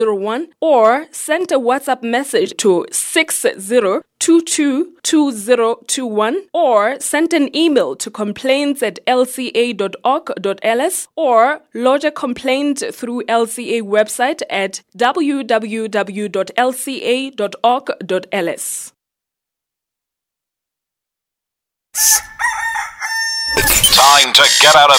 01 or send a WhatsApp message to 60222021 or send an email to complaints@lca.org.ls or lodge a complaint through LCA website at www.lca.org.ls. Time to get out of